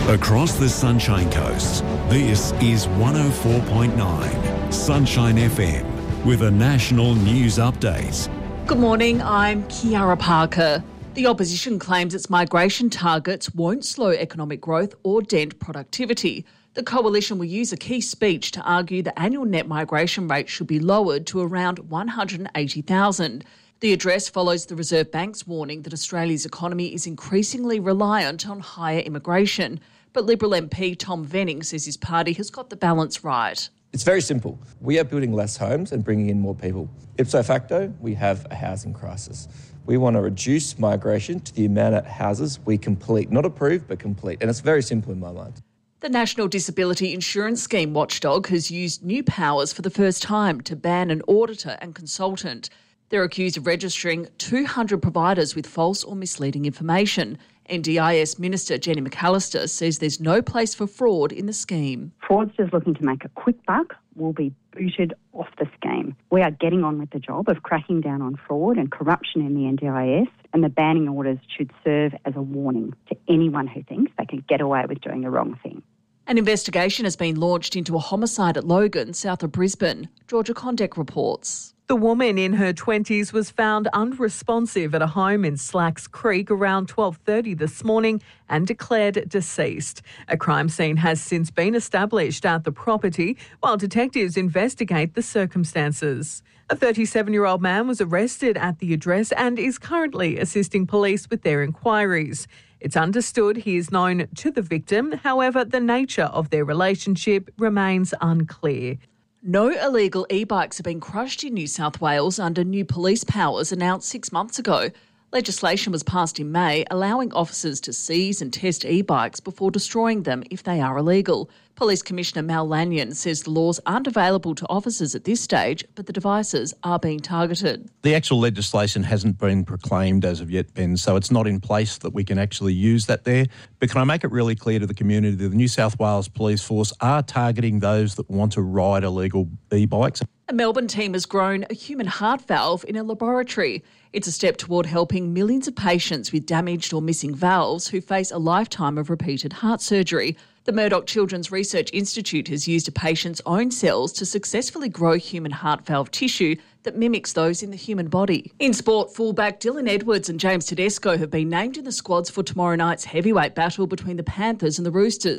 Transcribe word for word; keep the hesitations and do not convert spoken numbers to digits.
Across the Sunshine Coast, this is one oh four point nine Sunshine F M with a national news update. Good morning, I'm Kiara Parker. The opposition claims its migration targets won't slow economic growth or dent productivity. The coalition will use a key speech to argue the annual net migration rate should be lowered to around one hundred eighty thousand. The address follows the Reserve Bank's warning that Australia's economy is increasingly reliant on higher immigration. But Liberal M P Tom Venning says his party has got the balance right. It's very simple. We are building less homes and bringing in more people. Ipso facto, we have a housing crisis. We want to reduce migration to the amount of houses we complete, not approve, but complete. And it's very simple in my mind. The National Disability Insurance Scheme watchdog has used new powers for the first time to ban an auditor and consultant. They're accused of registering two hundred providers with false or misleading information. N D I S Minister Jenny McAllister says there's no place for fraud in the scheme. Fraudsters looking to make a quick buck will be booted off the scheme. We are getting on with the job of cracking down on fraud and corruption in the N D I S, and the banning orders should serve as a warning to anyone who thinks they can get away with doing the wrong thing. An investigation has been launched into a homicide at Logan, south of Brisbane. Georgia Condek reports. The woman in her twenties was found unresponsive at a home in Slacks Creek around twelve thirty this morning and declared deceased. A crime scene has since been established at the property while detectives investigate the circumstances. A thirty-seven-year-old man was arrested at the address and is currently assisting police with their inquiries. It's understood he is known to the victim. However, the nature of their relationship remains unclear. No illegal e-bikes have been crushed in New South Wales under new police powers announced six months ago. Legislation was passed in May, allowing officers to seize and test e-bikes before destroying them if they are illegal. Police Commissioner Mal Lanyon says the laws aren't available to officers at this stage, but the devices are being targeted. The actual legislation hasn't been proclaimed as of yet, Ben, so it's not in place that we can actually use that there. But can I make it really clear to the community that the New South Wales Police Force are targeting those that want to ride illegal e-bikes? A Melbourne team has grown a human heart valve in a laboratory. It's a step toward helping millions of patients with damaged or missing valves who face a lifetime of repeated heart surgery. The Murdoch Children's Research Institute has used a patient's own cells to successfully grow human heart valve tissue that mimics those in the human body. In sport, fullback Dylan Edwards and James Tedesco have been named in the squads for tomorrow night's heavyweight battle between the Panthers and the Roosters.